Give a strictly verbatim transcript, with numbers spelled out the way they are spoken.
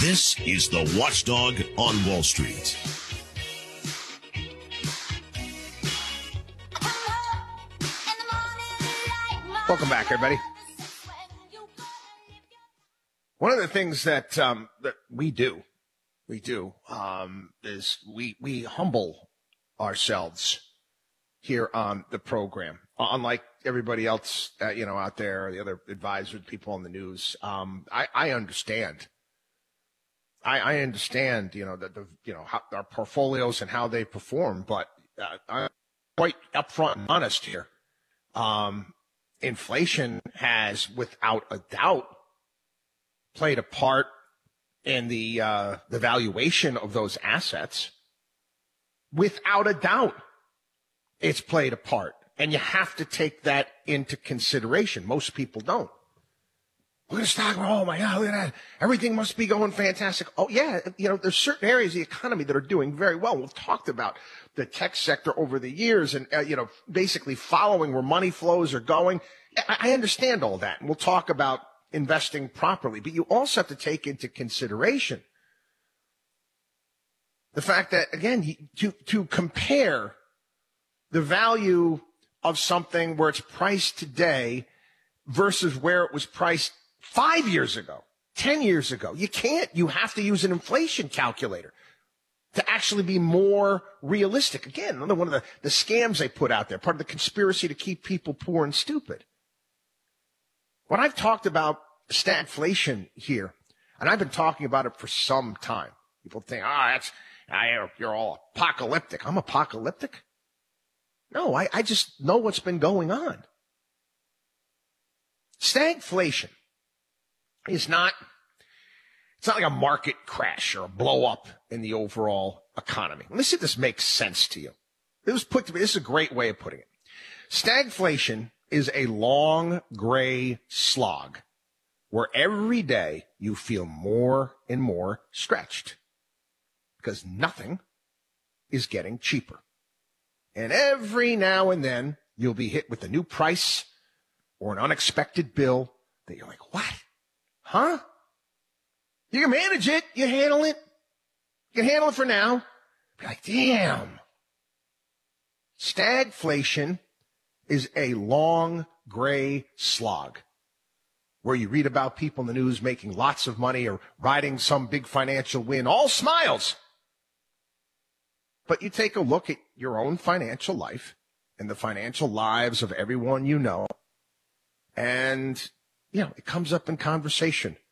This is the Watchdog on Wall Street. Welcome back, everybody. One of the things that um, that we do, we do, um, is we we humble ourselves here on the program. Unlike everybody else, uh, you know, out there, the other advisors, people on the news, um, I, I understand. I, I understand, you know, that the you know how, our portfolios and how they perform, but uh, I'm quite upfront and honest here. Um, inflation has, without a doubt, played a part in the uh, the valuation of those assets. Without a doubt, it's played a part, and you have to take that into consideration. Most people don't. Look at the stock. Oh my God! Look at that. Everything must be going fantastic. Oh yeah, you know, there's certain areas of the economy that are doing very well. We've talked about the tech sector over the years, and uh, you know, basically following where money flows are going. I, I understand all that, and we'll talk about investing properly. But you also have to take into consideration the fact that, again, you, to to compare the value of something where it's priced today versus where it was priced five years ago, ten years ago. You can't. You have to use an inflation calculator to actually be more realistic. Again, another one of the, the scams they put out there, part of the conspiracy to keep people poor and stupid. When I've talked about stagflation here, and I've been talking about it for some time, people think, ah, oh, that's, I, you're all apocalyptic. I'm apocalyptic? No, I, I just know what's been going on. Stagflation is not, it's not like a market crash or a blow up in the overall economy. Let me see if this makes sense to you. It was put to me, this is a great way of putting it. Stagflation is a long gray slog where every day you feel more and more stretched because nothing is getting cheaper. And every now and then you'll be hit with a new price or an unexpected bill that you're like, what? Huh? You can manage it. You handle it. You can handle it for now. Be like, damn. Stagflation is a long gray slog where you read about people in the news making lots of money or riding some big financial win, all smiles. But you take a look at your own financial life and the financial lives of everyone you know, and, you know, it comes up in conversation